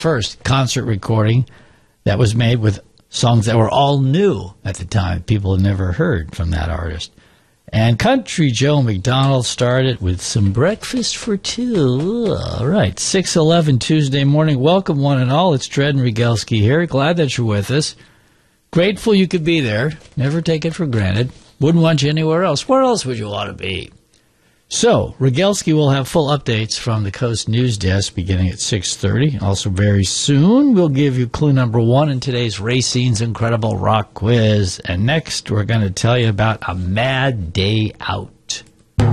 first concert recording that was made with songs that were all new at the time. People had never heard from that artist. And Country Joe McDonald started with Some Breakfast for Two. All right, 6:11 Tuesday morning. Welcome, one and all. It's Dred and Regelski here. Glad that you're with us. Grateful you could be there. Never take it for granted. Wouldn't want you anywhere else. Where else would you want to be? So, Regelski will have full updates from the Coast News Desk beginning at 6:30. Also very soon, we'll give you clue number one in today's Racine's Incredible Rock Quiz. And next, we're going to tell you about a mad day out.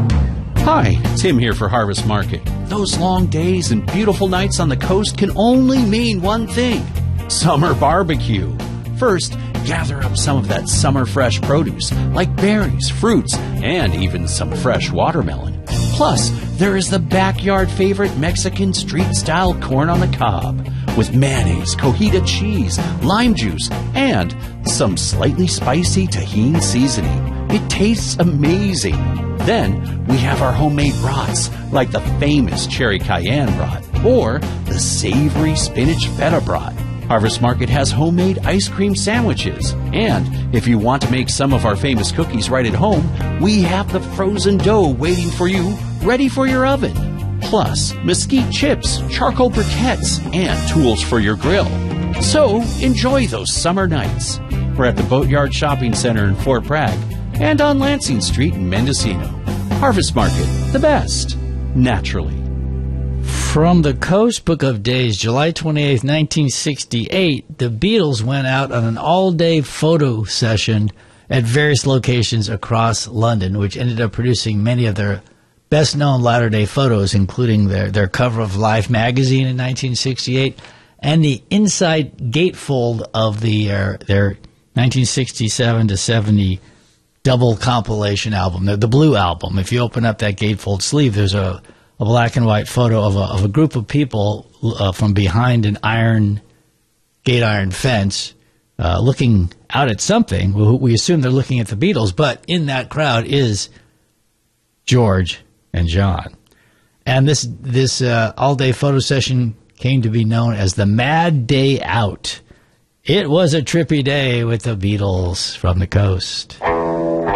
Hi, Tim here for Harvest Market. Those long days and beautiful nights on the coast can only mean one thing: summer barbecue. First, gather up some of that summer fresh produce, like berries, fruits, and even some fresh watermelon. Plus, there is the backyard favorite Mexican street-style corn on the cob, with mayonnaise, cojita cheese, lime juice, and some slightly spicy Tajín seasoning. It tastes amazing. Then, we have our homemade brats, like the famous cherry cayenne brat, or the savory spinach feta brat. Harvest Market has homemade ice cream sandwiches. And if you want to make some of our famous cookies right at home, we have the frozen dough waiting for you, ready for your oven. Plus, mesquite chips, charcoal briquettes, and tools for your grill. So, enjoy those summer nights. We're at the Boatyard Shopping Center in Fort Bragg and on Lansing Street in Mendocino. Harvest Market, the best, naturally. From the Coast Book of Days, July 28, 1968, the Beatles went out on an all-day photo session at various locations across London, which ended up producing many of their best-known latter-day photos, including their cover of Life magazine in 1968 and the inside gatefold of their 1967 to 70 double compilation album, the Blue Album. If you open up that gatefold sleeve, there's a black and white photo of a group of people from behind an gate iron fence looking out at something. We assume they're looking at the Beatles, but in that crowd is George and John. And this all-day photo session came to be known as the Mad Day Out. It was a trippy day with the Beatles from the coast.